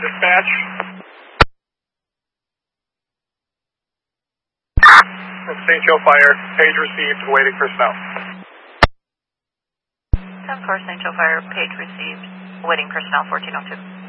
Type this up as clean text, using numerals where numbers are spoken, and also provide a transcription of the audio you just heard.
Dispatch. From St. Joe Fire, page received, awaiting personnel. 10-4 St. Joe Fire, page received, awaiting personnel 1402.